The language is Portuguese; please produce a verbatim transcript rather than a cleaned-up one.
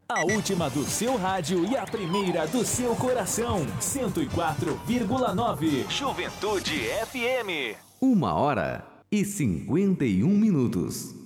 A última do seu rádio e a primeira do seu coração. cento e quatro vírgula nove. Juventude F M. Uma hora e cinquenta e um minutos.